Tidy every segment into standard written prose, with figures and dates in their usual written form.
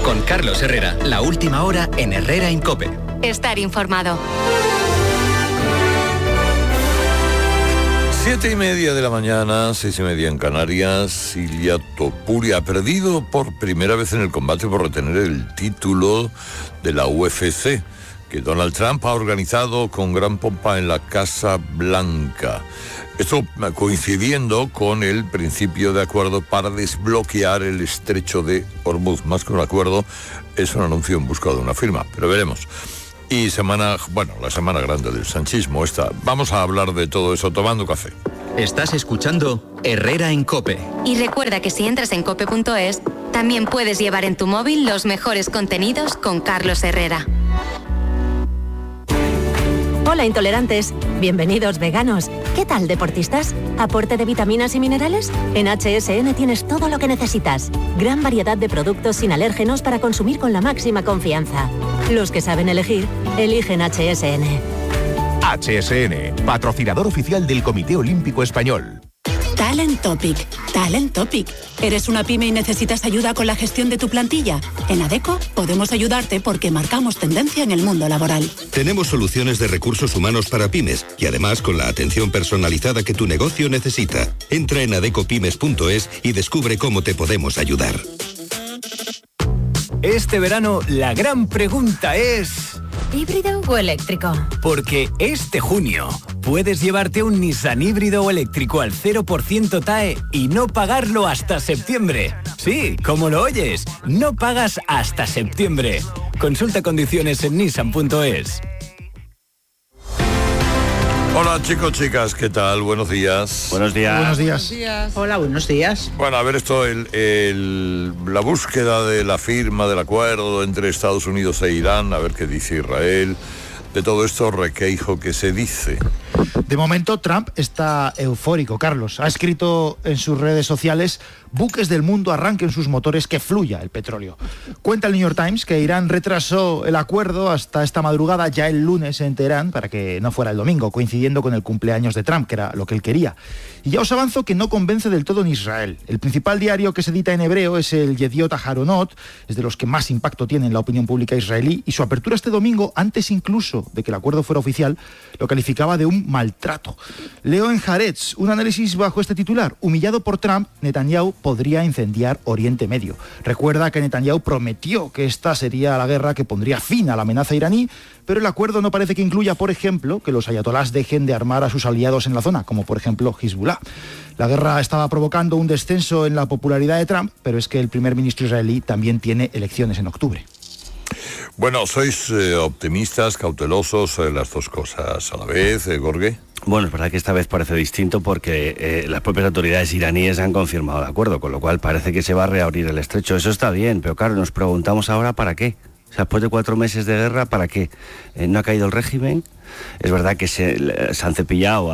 Con Carlos Herrera, la última hora en Herrera en COPE. Estar informado. 7:30 de la mañana, 6:30 en Canarias. Ilia Topuria ha perdido por primera vez en el combate por retener el título de la UFC, que Donald Trump ha organizado con gran pompa en la Casa Blanca. Esto coincidiendo con el principio de acuerdo para desbloquear el estrecho de Hormuz. Más que un acuerdo, es un anuncio en busca de una firma, pero veremos. Y la semana grande del sanchismo esta. Vamos a hablar de todo eso tomando café. Estás escuchando Herrera en COPE. Y recuerda que si entras en cope.es, también puedes llevar en tu móvil los mejores contenidos con Carlos Herrera. Hola intolerantes, bienvenidos veganos. ¿Qué tal deportistas? ¿Aporte de vitaminas y minerales? En HSN tienes todo lo que necesitas. Gran variedad de productos sin alérgenos para consumir con la máxima confianza. Los que saben elegir, eligen HSN. HSN, patrocinador oficial del Comité Olímpico Español. Talent Topic. Talent Topic. ¿Eres una pyme y necesitas ayuda con la gestión de tu plantilla? En Adecco podemos ayudarte porque marcamos tendencia en el mundo laboral. Tenemos soluciones de recursos humanos para pymes y además con la atención personalizada que tu negocio necesita. Entra en adecopymes.es y descubre cómo te podemos ayudar. Este verano la gran pregunta es... ¿híbrido o eléctrico? Porque este junio puedes llevarte un Nissan híbrido o eléctrico al 0% TAE y no pagarlo hasta septiembre. Sí, como lo oyes, no pagas hasta septiembre. Consulta condiciones en nissan.es. Hola chicos, chicas, ¿qué tal? Buenos días. Buenos días. Buenos días. Hola, buenos días. Bueno, a ver esto, la búsqueda de la firma del acuerdo entre Estados Unidos e Irán, a ver qué dice Israel. De todo esto, requeijo, ¿qué se dice? De momento, Trump está eufórico, Carlos. Ha escrito en sus redes sociales: buques del mundo arranquen sus motores, que fluya el petróleo. Cuenta el New York Times que Irán retrasó el acuerdo hasta esta madrugada, ya el lunes en Teherán, para que no fuera el domingo, coincidiendo con el cumpleaños de Trump, que era lo que él quería. Y ya os avanzo que no convence del todo en Israel. El principal diario que se edita en hebreo es el Yediot Aharonot, es de los que más impacto tiene en la opinión pública israelí, y su apertura este domingo, antes incluso de que el acuerdo fuera oficial, lo calificaba de un maltrato. Leo en Haaretz un análisis bajo este titular: humillado por Trump, Netanyahu podría incendiar Oriente Medio. Recuerda que Netanyahu prometió que esta sería la guerra que pondría fin a la amenaza iraní, pero el acuerdo no parece que incluya, por ejemplo, que los ayatolás dejen de armar a sus aliados en la zona, como por ejemplo Hezbollah. La guerra estaba provocando un descenso en la popularidad de Trump, pero es que el primer ministro israelí también tiene elecciones en octubre. Bueno, sois optimistas, cautelosos, las dos cosas a la vez, Jorge. Bueno, es verdad que esta vez parece distinto porque las propias autoridades iraníes han confirmado el acuerdo, con lo cual parece que se va a reabrir el estrecho. Eso está bien, pero claro, nos preguntamos ahora ¿para qué? O sea, después de 4 meses de guerra, ¿para qué? ¿No ha caído el régimen? Es verdad que se han cepillado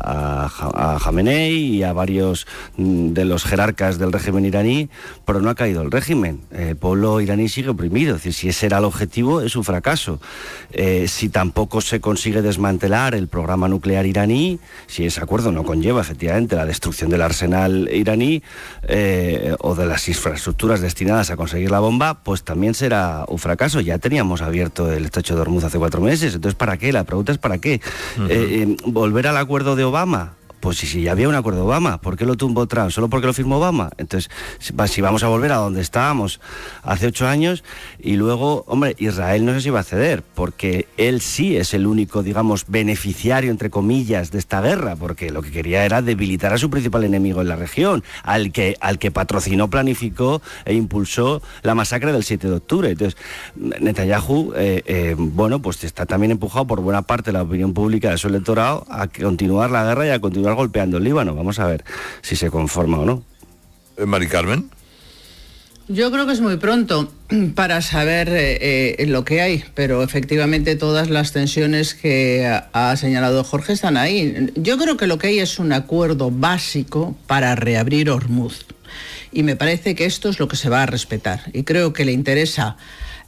a Jamenei y a varios de los jerarcas del régimen iraní, pero no ha caído el régimen. El pueblo iraní sigue oprimido. Es decir, si ese era el objetivo, es un fracaso. Si tampoco se consigue desmantelar el programa nuclear iraní, si ese acuerdo no conlleva efectivamente la destrucción del arsenal iraní o de las infraestructuras destinadas a conseguir la bomba, pues también será un fracaso. Ya teníamos abierto el estrecho de Hormuz hace 4 meses. Entonces, ¿para qué? La pregunta es ¿para qué? ¿Volver al acuerdo de Obama? Pues si ya había un acuerdo de Obama, ¿por qué lo tumbó Trump? ¿Solo porque lo firmó Obama? Entonces, si vamos a volver a donde estábamos hace 8 años, y luego, hombre, Israel no sé si va a ceder, porque él sí es el único, digamos, beneficiario, entre comillas, de esta guerra, porque lo que quería era debilitar a su principal enemigo en la región, al que patrocinó, planificó e impulsó la masacre del 7 de octubre. Entonces, Netanyahu, bueno, pues está también empujado por buena parte de la opinión pública de su electorado a continuar la guerra y a continuar golpeando el Líbano. Vamos a ver si se conforma o no. Mari Carmen. Yo creo que es muy pronto para saber lo que hay, pero efectivamente todas las tensiones que ha señalado Jorge están ahí. Yo creo que lo que hay es un acuerdo básico para reabrir Hormuz, y me parece que esto es lo que se va a respetar, y creo que le interesa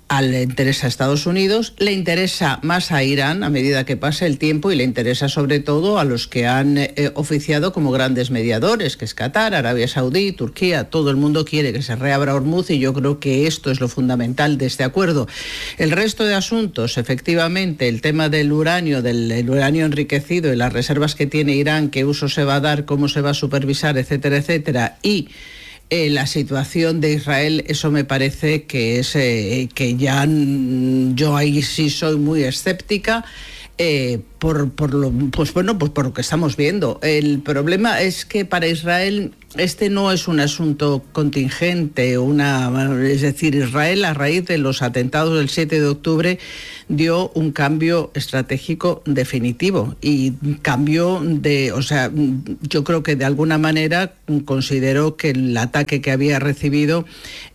le interesa a Estados Unidos, le interesa más a Irán a medida que pasa el tiempo y le interesa sobre todo a los que han oficiado como grandes mediadores, que es Qatar, Arabia Saudí, Turquía. Todo el mundo quiere que se reabra Hormuz y yo creo que esto es lo fundamental de este acuerdo. El resto de asuntos, efectivamente, el tema del uranio enriquecido y las reservas que tiene Irán, qué uso se va a dar, cómo se va a supervisar, etcétera, etcétera, y la situación de Israel, eso me parece que es que ya yo ahí sí soy muy escéptica por lo que estamos viendo. El problema es que para Israel este no es un asunto contingente, es decir, Israel a raíz de los atentados del 7 de octubre dio un cambio estratégico definitivo y yo creo que de alguna manera consideró que el ataque que había recibido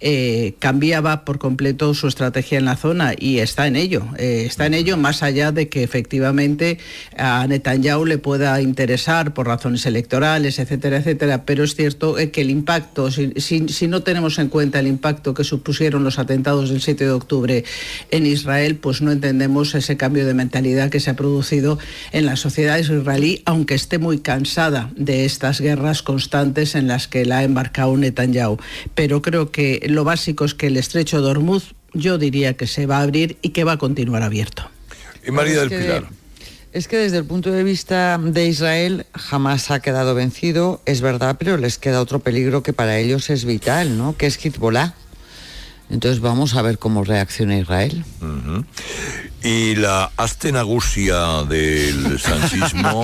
cambiaba por completo su estrategia en la zona y está en ello más allá de que efectivamente a Netanyahu le pueda interesar por razones electorales, etcétera, etcétera, pero es cierto que el impacto, si no tenemos en cuenta el impacto que supusieron los atentados del 7 de octubre en Israel, pues no entendemos ese cambio de mentalidad que se ha producido en la sociedad israelí, aunque esté muy cansada de estas guerras constantes en las que la ha embarcado Netanyahu. Pero creo que lo básico es que el estrecho de Hormuz, yo diría que se va a abrir y que va a continuar abierto. Y María del Pilar. Es que desde el punto de vista de Israel jamás ha quedado vencido, es verdad, pero les queda otro peligro que para ellos es vital, ¿no? Que es Hezbollah. Entonces vamos a ver cómo reacciona Israel. Uh-huh. Y la astenagusia del sanchismo...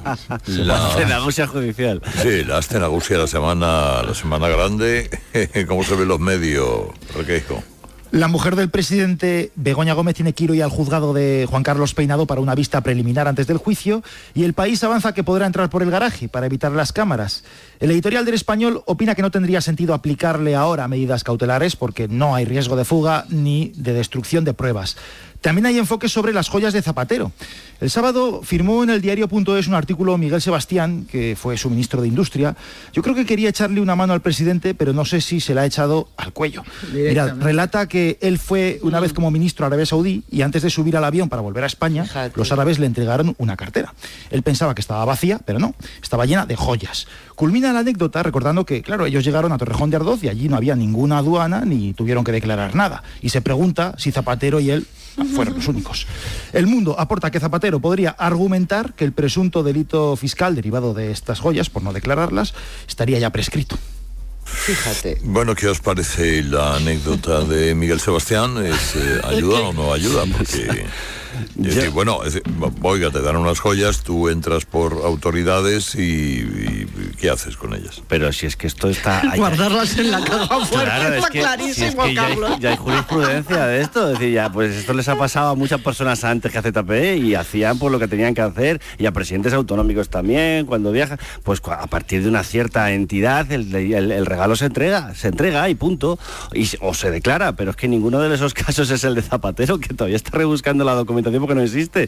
la astenagusia judicial. Sí, la astenagusia la semana grande. ¿Cómo se ven los medios, Requeijo? La mujer del presidente, Begoña Gómez, tiene que ir hoy al juzgado de Juan Carlos Peinado para una vista preliminar antes del juicio y El País avanza que podrá entrar por el garaje para evitar las cámaras. El editorial del Español opina que no tendría sentido aplicarle ahora medidas cautelares porque no hay riesgo de fuga ni de destrucción de pruebas. También hay enfoques sobre las joyas de Zapatero. El sábado firmó en el diario.es un artículo Miguel Sebastián, que fue su ministro de Industria. Yo creo que quería echarle una mano al presidente, pero no sé si se la ha echado al cuello. Mira, relata que él fue una vez como ministro a Arabia Saudí y antes de subir al avión para volver a España, los árabes le entregaron una cartera. Él pensaba que estaba vacía, pero no, estaba llena de joyas. Culmina la anécdota recordando que, claro, ellos llegaron a Torrejón de Ardoz y allí no había ninguna aduana ni tuvieron que declarar nada. Y se pregunta si Zapatero y él fueron los únicos. El Mundo aporta que Zapatero podría argumentar que el presunto delito fiscal derivado de estas joyas, por no declararlas, estaría ya prescrito. Fíjate. Bueno, ¿qué os parece la anécdota de Miguel Sebastián? ¿Ayuda o no ayuda? Porque... bueno, oiga, te dan unas joyas, tú entras por autoridades y ¿qué haces con ellas? Pero si es que esto está... Guardarlas en la caja fuerte, claro, está clarísimo, Carlos. Ya hay jurisprudencia de esto, es decir, ya, pues esto les ha pasado a muchas personas antes que a ZPE y hacían pues lo que tenían que hacer, y a presidentes autonómicos también, cuando viajan, pues a partir de una cierta entidad el regalo se entrega y punto, o se declara, pero es que ninguno de esos casos es el de Zapatero, que todavía está rebuscando la documentación porque no existe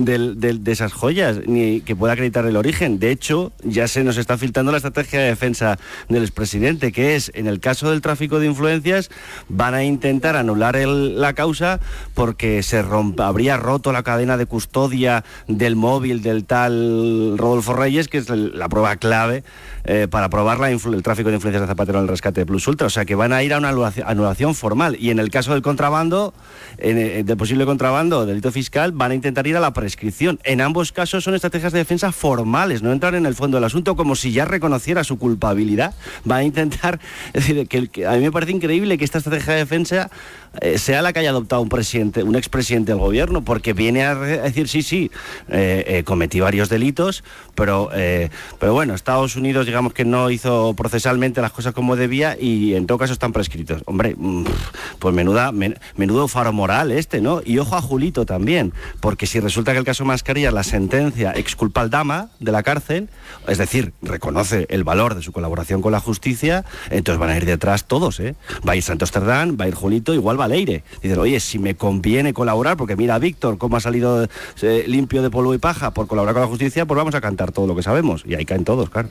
de esas joyas, ni que pueda acreditar el origen. De hecho, ya se nos está filtrando la estrategia de defensa del expresidente, que es, en el caso del tráfico de influencias, van a intentar anular la causa porque habría roto la cadena de custodia del móvil del tal Rodolfo Reyes, que es la prueba clave para probar el tráfico de influencias de Zapatero en el rescate de Plus Ultra. O sea que van a ir a una anulación formal. Y en el caso del contrabando, del posible contrabando, delito fiscal, van a intentar ir a la prescripción. En ambos casos son estrategias de defensa formales, no entrar en el fondo del asunto como si ya reconociera su culpabilidad. Va a intentar, es decir, que a mí me parece increíble que esta estrategia de defensa sea la que haya adoptado un expresidente del gobierno, porque viene a decir sí, cometí varios delitos, pero bueno, Estados Unidos digamos que no hizo procesalmente las cosas como debía y en todo caso están prescritos. Hombre, pues menudo faro moral ¿no? Y ojo a Julito también, porque si resulta que el caso Mascarillas, la sentencia exculpa al Dama de la cárcel, es decir, reconoce el valor de su colaboración con la justicia, entonces van a ir detrás todos, Va a ir Santos Cerdán, va a ir Julito, igual va Leire. Dicen, oye, si me conviene colaborar, porque mira a Víctor cómo ha salido limpio de polvo y paja por colaborar con la justicia, pues vamos a cantar todo lo que sabemos. Y ahí caen todos, claro.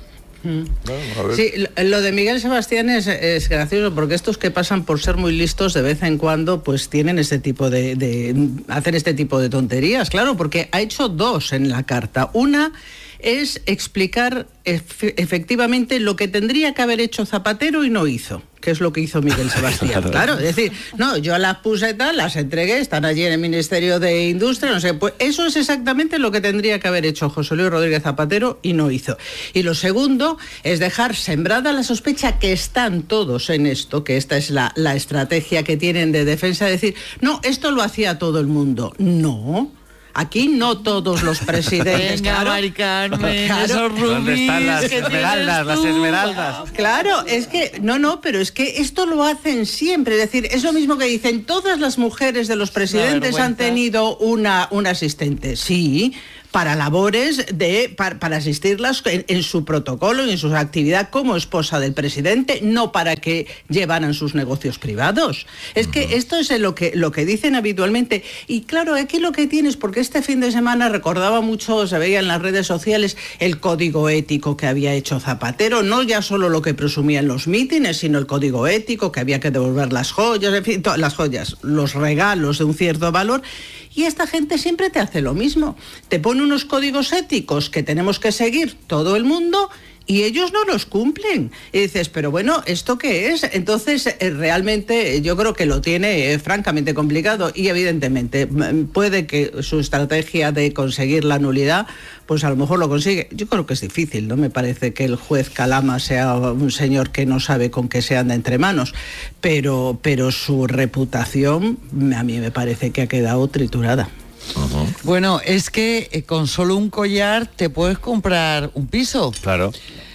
Sí, lo de Miguel Sebastián es gracioso, porque estos que pasan por ser muy listos de vez en cuando, pues tienen este tipo de hacer este tipo de tonterías, claro, porque ha hecho dos en la carta. Una es explicar efectivamente lo que tendría que haber hecho Zapatero y no hizo, que es lo que hizo Miguel Sebastián. Claro, es decir, no, yo las puse tal, las entregué, están allí en el Ministerio de Industria, no sé, pues eso es exactamente lo que tendría que haber hecho José Luis Rodríguez Zapatero y no hizo. Y lo segundo es dejar sembrada la sospecha, que están todos en esto, que esta es la estrategia que tienen de defensa, de decir, no, esto lo hacía todo el mundo. No. Aquí no todos los presidentes. Venga, claro, Mari Carmen, claro. esos rubíes. ¿Dónde están las que esmeraldas? tienes tú? Las esmeraldas. Claro, es que, no, pero es que esto lo hacen siempre. Es decir, es lo mismo que dicen, todas las mujeres de los presidentes han tenido una asistente. Sí, para labores para asistirlas en su protocolo y en su actividad como esposa del presidente, no para que llevaran sus negocios privados. Es que esto es lo que dicen habitualmente. Y claro, aquí lo que tienes, porque este fin de semana recordaba mucho, se veía en las redes sociales, el código ético que había hecho Zapatero, no ya solo lo que presumía en los mítines, sino el código ético, que había que devolver las joyas, en fin, las joyas, los regalos de un cierto valor. Y esta gente siempre te hace lo mismo. Te pone unos códigos éticos que tenemos que seguir todo el mundo y ellos no los cumplen. Y dices, pero bueno, ¿esto qué es? Entonces, realmente yo creo que lo tiene francamente complicado y evidentemente puede que su estrategia de conseguir la nulidad, pues a lo mejor lo consigue. Yo creo que es difícil, ¿no? Me parece que el juez Calama sea un señor que no sabe con qué se anda entre manos, pero su reputación a mí me parece que ha quedado triturada. Uh-huh. Bueno, es que con solo un collar te puedes comprar un piso. Claro.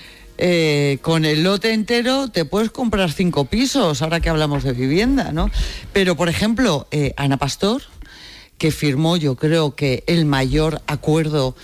Con el lote entero te puedes comprar 5 pisos, ahora que hablamos de vivienda, ¿no? Pero, por ejemplo, Ana Pastor, que firmó, yo creo que el mayor acuerdo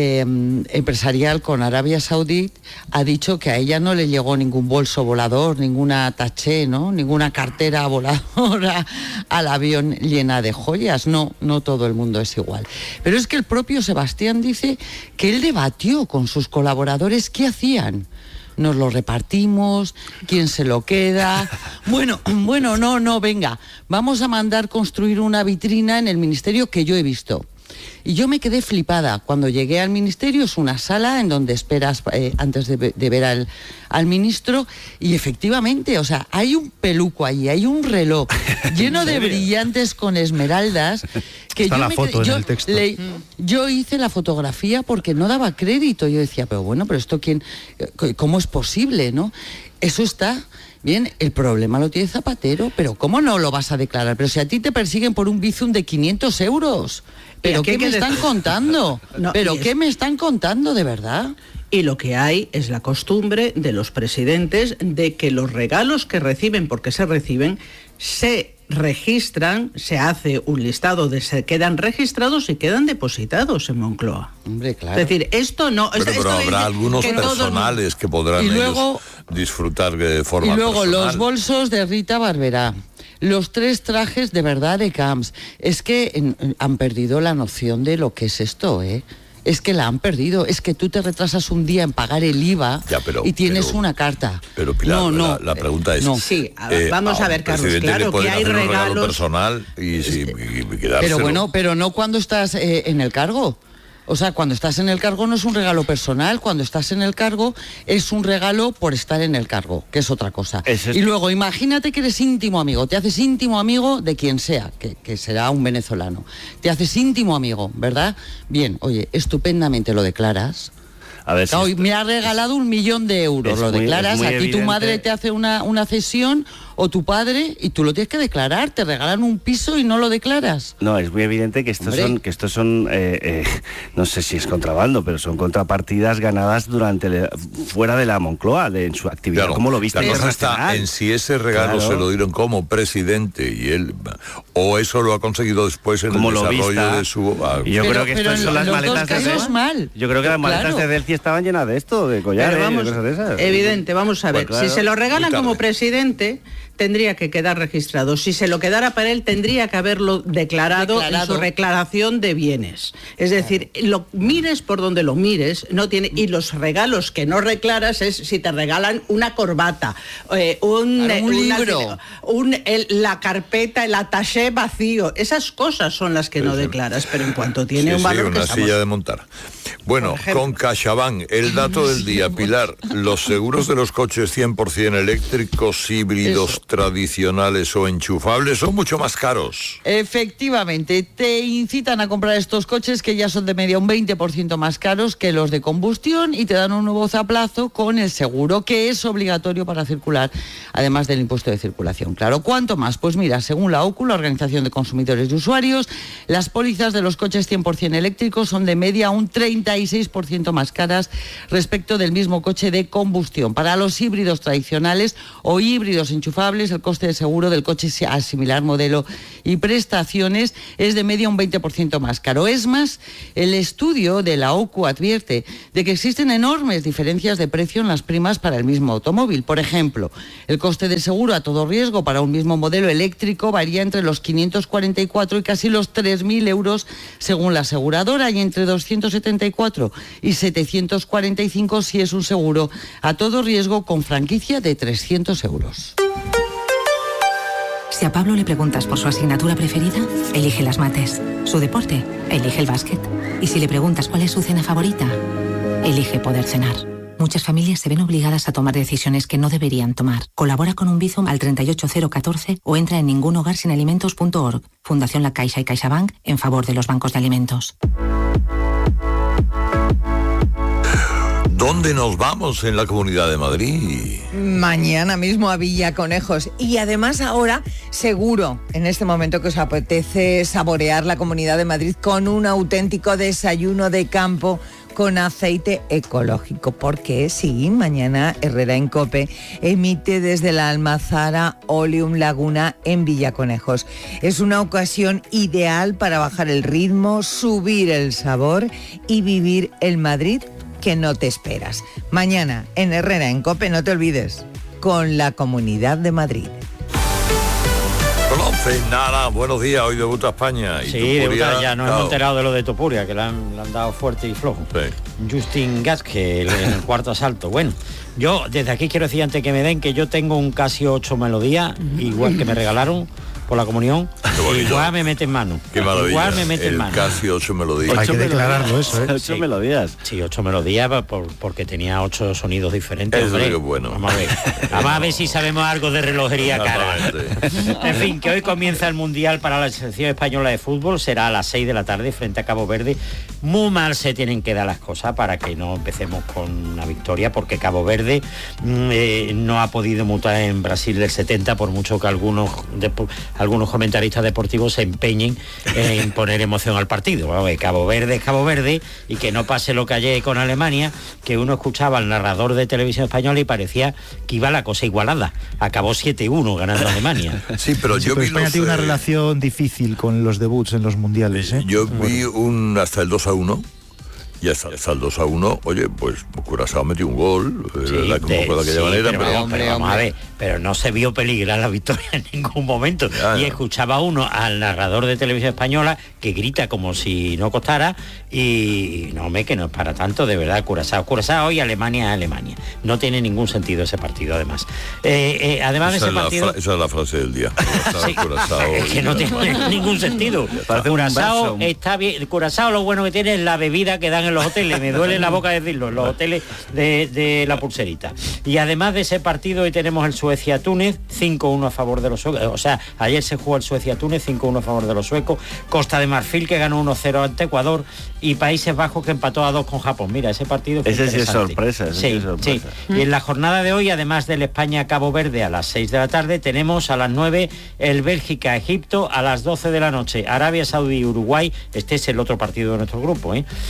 empresarial con Arabia Saudí, ha dicho que a ella no le llegó ningún bolso volador, ninguna taché, ¿no? Ninguna cartera voladora al avión llena de joyas. No todo el mundo es igual. Pero es que el propio Sebastián dice que él debatió con sus colaboradores qué hacían. Nos lo repartimos, quién se lo queda. Bueno, no, venga, vamos a mandar construir una vitrina en el ministerio que yo he visto. Y yo me quedé flipada. Cuando llegué al ministerio, es una sala en donde esperas antes de ver al ministro, y efectivamente, o sea, hay un peluco allí, hay un reloj lleno de brillantes con esmeraldas. Que está la foto en el texto. Yo hice la fotografía porque no daba crédito. Yo decía, pero esto ¿cómo es posible, no? Eso está bien, el problema lo tiene Zapatero, pero ¿cómo no lo vas a declarar? Pero si a ti te persiguen por un bizum de 500 euros, ¿pero qué me están contando? ¿Qué me están contando de verdad? Y lo que hay es la costumbre de los presidentes de que los regalos que reciben, porque se reciben, se registran, se hace un listado se quedan registrados y quedan depositados en Moncloa. Hombre, claro. Es decir, esto no... Pero habrá algunos personales que podrán ellos disfrutar de forma personal. Y luego los bolsos de Rita Barberá, los 3 trajes de verdad de Camps. Es que han perdido la noción de lo que es esto, ¿eh? Es que la han perdido. Es que tú te retrasas un día en pagar el IVA y tienes una carta. Pero Pilar, la pregunta es... Sí, vamos a ver, Carlos, claro que hay regalos personal y quedárselo. Pero no cuando estás en el cargo. O sea, cuando estás en el cargo no es un regalo personal, cuando estás en el cargo es un regalo por estar en el cargo, que es otra cosa. Y luego, imagínate que eres íntimo amigo, te haces íntimo amigo de quien sea, que será un venezolano. Te haces íntimo amigo, ¿verdad? Bien, oye, estupendamente lo declaras. A ver, si me ha regalado 1 millón de euros, lo declaras, a ti tu madre te hace una cesión, o tu padre, y tú lo tienes que declarar, te regalan un piso y no lo declaras. No, es muy evidente que estos son no sé si es contrabando, pero son contrapartidas ganadas fuera de la Moncloa, en su actividad. Claro, ¿Cómo lo viste? La cosa está en si ese regalo se lo dieron como presidente y él, o eso lo ha conseguido después en el desarrollo de su... Yo creo que estas son las maletas de... Yo creo que las maletas de Delci estaban llenas de esto, de collares, de cosas de esas. Evidente, vamos a ver. Pues claro, si se lo regalan como presidente, tendría que quedar registrado. Si se lo quedara para él, tendría que haberlo declarado en su declaración de bienes. Es decir, lo mires por donde lo mires, no tiene. Y los regalos que no declaras es si te regalan una corbata, un libro, la carpeta, el attaché vacío. Esas cosas son las que no declaras, pero en cuanto tiene un valor una silla de montar. Bueno, con CaixaBank, el dato del día, Pilar, los seguros de los coches 100% eléctricos, híbridos, tradicionales o enchufables son mucho más caros. Efectivamente, te incitan a comprar estos coches que ya son de media un 20% más caros que los de combustión y te dan un nuevo zaplazo con el seguro que es obligatorio para circular, además del impuesto de circulación. Claro, ¿cuánto más? Pues mira, según la OCU, la Organización de Consumidores y Usuarios, las pólizas de los coches 100% eléctricos son de media un 36% más caras respecto del mismo coche de combustión. Para los híbridos tradicionales o híbridos enchufables, el coste de seguro del coche a similar modelo y prestaciones es de media un 20% más caro. Es más, el estudio de la OCU advierte de que existen enormes diferencias de precio en las primas para el mismo automóvil. Por ejemplo, el coste de seguro a todo riesgo para un mismo modelo eléctrico varía entre los 544 y casi los 3.000 euros según la aseguradora, y entre 274 y 745 si es un seguro a todo riesgo con franquicia de 300 euros. Si a Pablo le preguntas por su asignatura preferida, elige las mates. Su deporte, elige el básquet. Y si le preguntas cuál es su cena favorita, elige poder cenar. Muchas familias se ven obligadas a tomar decisiones que no deberían tomar. Colabora con un Bizum al 38014 o entra en ningunhogarsinalimentos.org. Fundación La Caixa y CaixaBank en favor de los bancos de alimentos. ¿Dónde nos vamos en la Comunidad de Madrid? Mañana mismo a Villaconejos. Y además ahora, seguro, en este momento que os apetece saborear la Comunidad de Madrid con un auténtico desayuno de campo con aceite ecológico, porque sí, mañana Herrera en COPE emite desde la Almazara Oleum Laguna en Villaconejos. Es una ocasión ideal para bajar el ritmo, subir el sabor y vivir el Madrid que no te esperas. Mañana en Herrera en COPE, no te olvides, con la Comunidad de Madrid. Nara, buenos días, hoy debuta España. Y sí, debuta, ya nos hemos enterado de lo de Topuria, que le han dado fuerte y flojo. Sí. Justin Gaske en el cuarto asalto. Bueno, yo desde aquí quiero decir, antes que me den, que yo tengo un Casio 8 Melodía, igual que me regalaron por la comunión, igual me mete en mano. Qué maravilla. Igual me mete en mano. Casi 8 melodías. Hay que declararlo eso, ¿eh? 8 melodías. Sí, 8 melodías porque tenía 8 sonidos diferentes. Eso es bueno. Vamos a ver si sabemos algo de relojería cara. En fin, que hoy comienza el Mundial para la selección española de fútbol. Será a las 6 de la tarde frente a Cabo Verde. Muy mal se tienen que dar las cosas para que no empecemos con una victoria, porque Cabo Verde no ha podido mutar en Brasil del 70, por mucho que algunos comentaristas deportivos se empeñen en poner emoción al partido. Bueno, Cabo Verde es Cabo Verde, y que no pase lo que ayer con Alemania, que uno escuchaba al narrador de televisión española y parecía que iba la cosa igualada. Acabó 7-1 ganando Alemania. Sí, pero yo vi España tiene una relación difícil con los debuts en los mundiales, ¿eh? Yo vi hasta el 2-1. Y hasta el 2-1, oye, pues Curazao metió un gol, vamos a ver, pero no se vio peligrar la victoria en ningún momento. Y escuchaba uno al narrador de televisión española que grita como si no costara, y no, que no es para tanto, de verdad. Curazao y Alemania. No tiene ningún sentido ese partido, además. Además de ese partido... Esa es la frase del día. Curazao, es que no tiene ningún sentido. Curazao está bien. Curazao lo bueno que tiene es la bebida que dan en los hoteles, me duele la boca decirlo, en los hoteles de la Pulserita. Y además de ese partido, hoy tenemos el Suecia-Túnez, 5-1 a favor de los suecos. O sea, ayer se jugó el Suecia-Túnez, 5-1 a favor de los suecos. Costa de Marfil, que ganó 1-0 ante Ecuador, y Países Bajos, que empató a 2 con Japón. Mira, ese partido fue ese sí es sorpresa. Sí. Y en la jornada de hoy, además del España-Cabo Verde a las 6 de la tarde, tenemos a las 9 el Bélgica-Egipto, a las 12 de la noche Arabia Saudí-Uruguay. Este es el otro partido de nuestro grupo, ¿eh? Y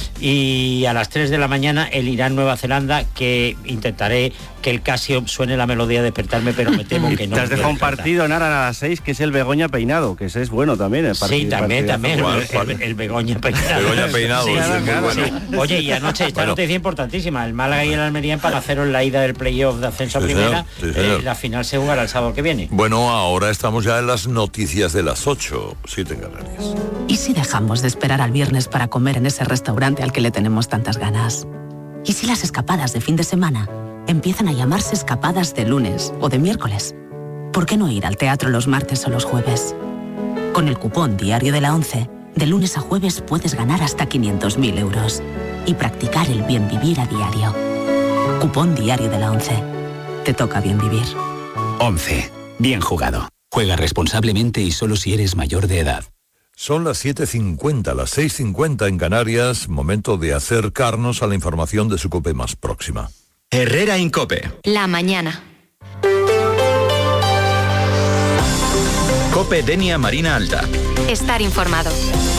Y a las 3 de la mañana el Irán-Nueva Zelanda, que intentaré que el Casio suene la melodía de despertarme, pero me temo que no. Te has dejado un partido, Nara, a las 6, que es el Begoña Peinado, que ese es bueno también. El partido, sí, también. El Begoña Peinado. Begoña Peinado, sí, claro. Bueno. Sí. Oye, y anoche esta noticia importantísima, el Málaga y el Almería en Palacero en la ida del playoff de ascenso a primera. Sí, señor. La final se jugará el sábado que viene. Bueno, ahora estamos ya en las noticias de las 8, 7 en Canarias. ¿Y si dejamos de esperar al viernes para comer en ese restaurante al que le tenemos tantas ganas? ¿Y si las escapadas de fin de semana empiezan a llamarse escapadas de lunes o de miércoles? ¿Por qué no ir al teatro los martes o los jueves? Con el cupón Diario de la ONCE, de lunes a jueves puedes ganar hasta 500.000 euros y practicar el bien vivir a diario. Cupón Diario de la ONCE. Te toca bien vivir. 11. Bien jugado. Juega responsablemente y solo si eres mayor de edad. Son las 7:50, las 6:50 en Canarias, momento de acercarnos a la información de su COPE más próxima. Herrera en COPE. La mañana. COPE Denia Marina Alta. Estar informado.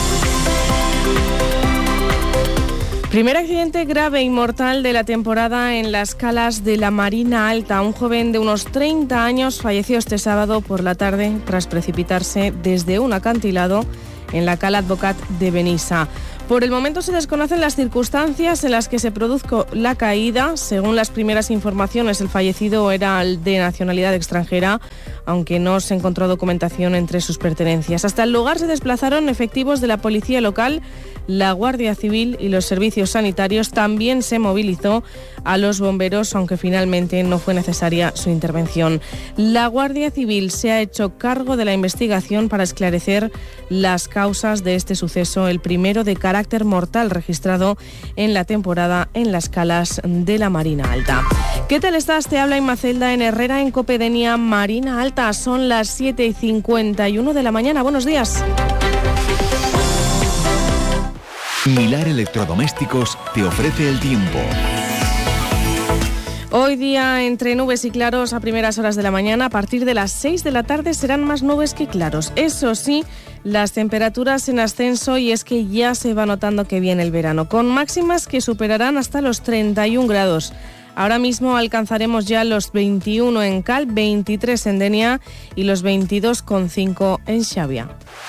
Primer accidente grave y mortal de la temporada en las calas de la Marina Alta. Un joven de unos 30 años falleció este sábado por la tarde tras precipitarse desde un acantilado en la cala Advocat de Benissa. Por el momento se desconocen las circunstancias en las que se produjo la caída. Según las primeras informaciones, el fallecido era de nacionalidad extranjera, aunque no se encontró documentación entre sus pertenencias. Hasta el lugar se desplazaron efectivos de la policía local, la Guardia Civil y los servicios sanitarios. También se movilizó a los bomberos, aunque finalmente no fue necesaria su intervención. La Guardia Civil se ha hecho cargo de la investigación para esclarecer las causas de este suceso, el primero de carácter mortal registrado en la temporada en las calas de la Marina Alta. ¿Qué tal estás? Te habla Inma Celda en Herrera en COPE Denia Marina Alta. Son las 7:51 de la mañana. Buenos días. Milar Electrodomésticos te ofrece el tiempo. Hoy día entre nubes y claros a primeras horas de la mañana. A partir de las 6 de la tarde serán más nubes que claros. Eso sí, las temperaturas en ascenso, y es que ya se va notando que viene el verano, con máximas que superarán hasta los 31 grados. Ahora mismo alcanzaremos ya los 21 en Cal, 23 en Denia y los 22,5 en Xavia.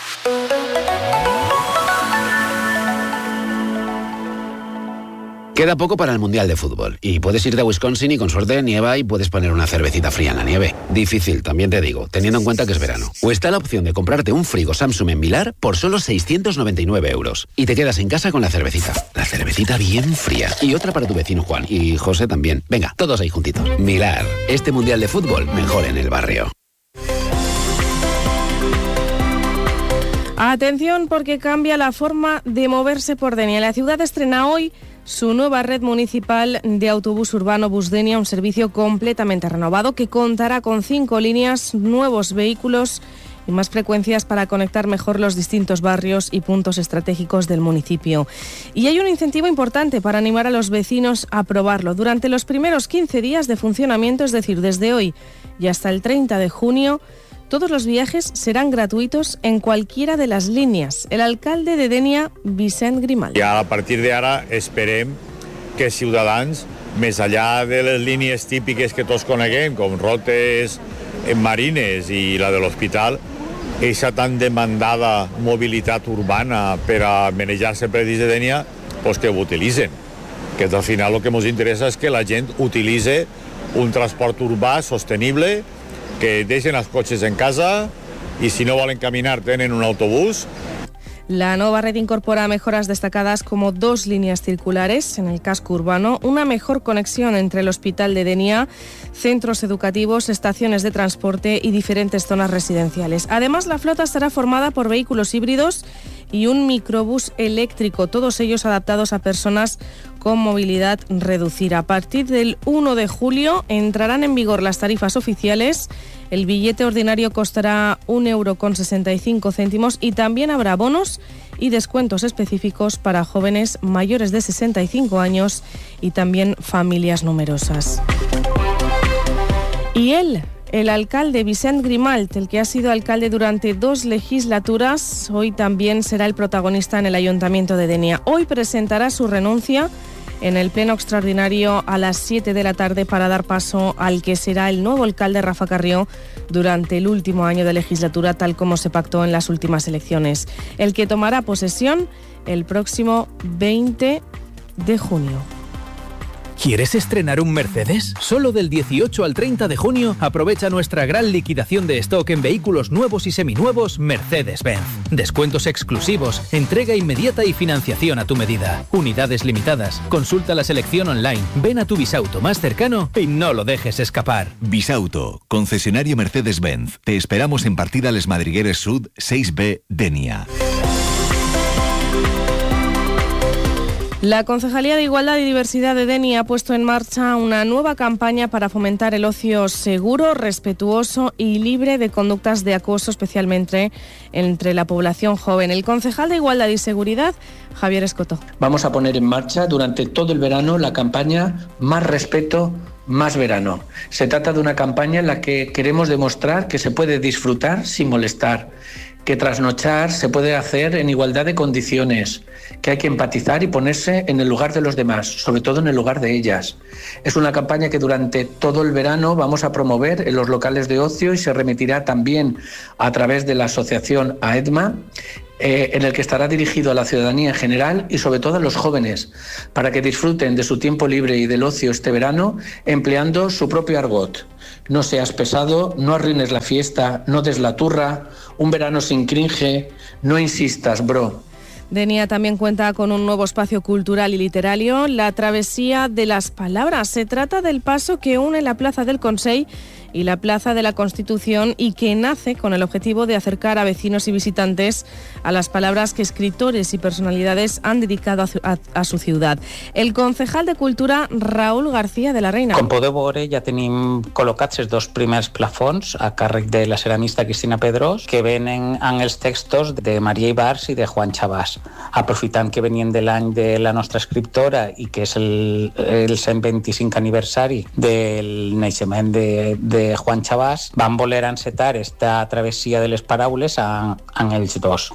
Queda poco para el Mundial de Fútbol y puedes irte a Wisconsin y con suerte nieva y puedes poner una cervecita fría en la nieve. Difícil, también te digo, teniendo en cuenta que es verano. O está la opción de comprarte un frigo Samsung en Milar por solo 699 euros y te quedas en casa con la cervecita. La cervecita bien fría. Y otra para tu vecino Juan y José también. Venga, todos ahí juntitos. Milar, este Mundial de Fútbol mejor en el barrio. Atención, porque cambia la forma de moverse por Denia. La ciudad estrena hoy su nueva red municipal de autobús urbano Busdenia, un servicio completamente renovado que contará con 5 líneas, nuevos vehículos y más frecuencias para conectar mejor los distintos barrios y puntos estratégicos del municipio. Y hay un incentivo importante para animar a los vecinos a probarlo. Durante los primeros 15 días de funcionamiento, es decir, desde hoy y hasta el 30 de junio, todos los viajes serán gratuitos en cualquiera de las línies. El alcalde de Denia, Vicent Grimal. I a partir d'ara esperem que Ciutadans, més enllà de les línies típiques que tots coneguem, com Rotes, Marines i la de l'Hospital, aquesta tan demandada mobilitat urbana per a manejar-se per dins de Denia, pues que ho utilitzen. Que al final el que ens interessa és que la gent utilitzi un transport urbà sostenible, que deixen els cotxes en casa y si no volen caminar tenen un autobús. La nueva red incorpora mejoras destacadas como 2 líneas circulares en el casco urbano, una mejor conexión entre el Hospital de Denia, centros educativos, estaciones de transporte y diferentes zonas residenciales. Además, la flota estará formada por vehículos híbridos y un microbús eléctrico, todos ellos adaptados a personas con movilidad reducida. A partir del 1 de julio entrarán en vigor las tarifas oficiales. El billete ordinario costará 1,65 € y también habrá bonos y descuentos específicos para jóvenes mayores de 65 años y también familias numerosas. Y El alcalde Vicent Grimalt, el que ha sido alcalde durante 2 legislaturas, hoy también será el protagonista en el Ayuntamiento de Denia. Hoy presentará su renuncia en el pleno extraordinario a las 7 de la tarde para dar paso al que será el nuevo alcalde Rafa Carrió durante el último año de legislatura, tal como se pactó en las últimas elecciones. El que tomará posesión el próximo 20 de junio. ¿Quieres estrenar un Mercedes? Solo del 18 al 30 de junio aprovecha nuestra gran liquidación de stock en vehículos nuevos y seminuevos Mercedes-Benz. Descuentos exclusivos, entrega inmediata y financiación a tu medida. Unidades limitadas. Consulta la selección online. Ven a tu Bisauto más cercano y no lo dejes escapar. Bisauto, concesionario Mercedes-Benz. Te esperamos en partida Les Madrigueres Sud 6B, Denia. La Concejalía de Igualdad y Diversidad de Denia ha puesto en marcha una nueva campaña para fomentar el ocio seguro, respetuoso y libre de conductas de acoso, especialmente entre la población joven. El concejal de Igualdad y Seguridad, Javier Escoto. Vamos a poner en marcha durante todo el verano la campaña Más Respeto, Más Verano. Se trata de una campaña en la que queremos demostrar que se puede disfrutar sin molestar, que trasnochar se puede hacer en igualdad de condiciones, que hay que empatizar y ponerse en el lugar de los demás, sobre todo en el lugar de ellas. Es una campaña que durante todo el verano vamos a promover en los locales de ocio y se remitirá también a través de la asociación AEDMA, en el que estará dirigido a la ciudadanía en general y sobre todo a los jóvenes, para que disfruten de su tiempo libre y del ocio este verano empleando su propio argot. No seas pesado, no arruines la fiesta, no des la turra, un verano sin cringe, no insistas, bro. Denia también cuenta con un nuevo espacio cultural y literario, la Travesía de las Palabras. Se trata del paso que une la Plaza del Consell y la Plaza de la Constitución y que nace con el objetivo de acercar a vecinos y visitantes a las palabras que escritores y personalidades han dedicado a su ciudad. El concejal de Cultura, Raúl García de la Reina. Com podeu veure, ja tenim col·locats els 2 primers plafons a càrrec de la ceramista Cristina Pedrós, que venen amb els textos de Maria Ibars i de Juan Chabás. Aprofitant que venien de l'any de la nostra escriptora i que és el 125 aniversari del naixement de Juan Chabás, van voler encetar esta travessia de les paraules en ells dos.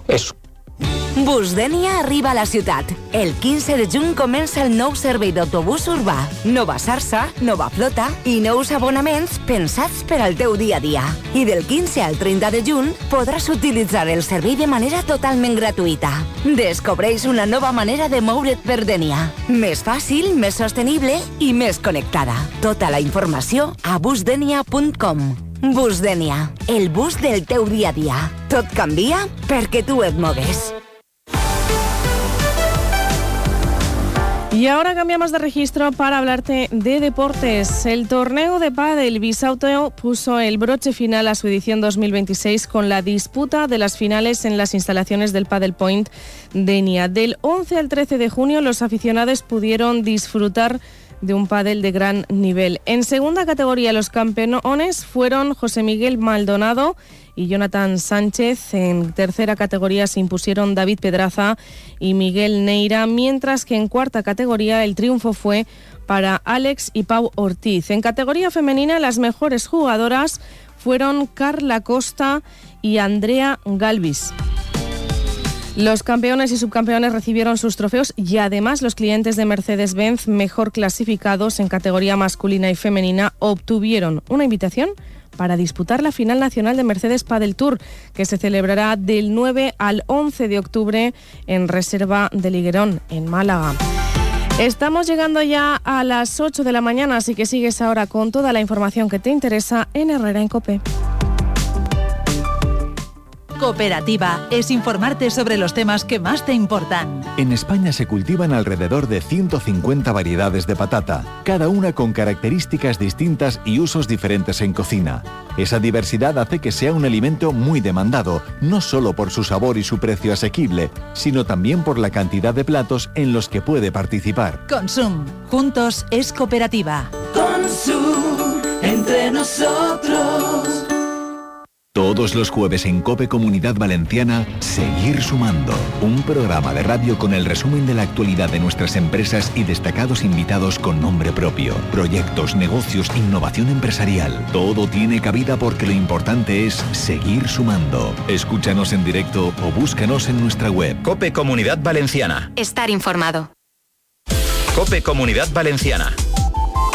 Bus Denia arriba a la ciutat. El 15 de juny comença el nou servei d'autobús urbà. Nova xarxa, nova flota i nous abonaments pensats per al teu dia a dia. I del 15 al 30 de juny podràs utilitzar el servei de manera totalment gratuïta. Descobreix una nova manera de moure't per Denia. Més fàcil, més sostenible i més connectada. Tota la informació a busdenia.com. Bus Denia, el bus del teu dia a dia. Tot canvia perquè tu et mogues. Y ahora cambiamos de registro para hablarte de deportes. El torneo de pádel Bisauto puso el broche final a su edición 2026 con la disputa de las finales en las instalaciones del Padel Point Denia. Del 11 al 13 de junio los aficionados pudieron disfrutar de un pádel de gran nivel. En segunda categoría los campeones fueron José Miguel Maldonado y Jonathan Sánchez. En tercera categoría se impusieron David Pedraza y Miguel Neira, mientras que en cuarta categoría el triunfo fue para Alex y Pau Ortiz. En categoría femenina las mejores jugadoras fueron Carla Costa y Andrea Galvis. Los campeones y subcampeones recibieron sus trofeos y además los clientes de Mercedes-Benz mejor clasificados en categoría masculina y femenina obtuvieron una invitación para disputar la final nacional de Mercedes Padel Tour, que se celebrará del 9 al 11 de octubre en Reserva de Liguerón, en Málaga. Estamos llegando ya a las 8 de la mañana, así que sigues ahora con toda la información que te interesa en Herrera en COPE. Cooperativa es informarte sobre los temas que más te importan. En España se cultivan alrededor de 150 variedades de patata, cada una con características distintas y usos diferentes en cocina. Esa diversidad hace que sea un alimento muy demandado, no solo por su sabor y su precio asequible, sino también por la cantidad de platos en los que puede participar. Consum, juntos es cooperativa. Consum, entre nosotros. Todos los jueves en COPE Comunidad Valenciana, Seguir Sumando. Un programa de radio con el resumen de la actualidad de nuestras empresas y destacados invitados con nombre propio. Proyectos, negocios, innovación empresarial. Todo tiene cabida porque lo importante es seguir sumando. Escúchanos en directo o búscanos en nuestra web. COPE Comunidad Valenciana. Estar informado. COPE Comunidad Valenciana.